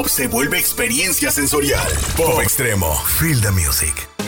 pop se vuelve experiencia sensorial. Pop Extremo. Feel the music.